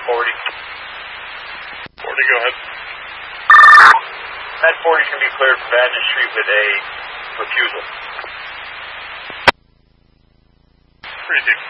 40. 40, go ahead. Med 40 can be cleared from Vadnais Street with a refusal. Pretty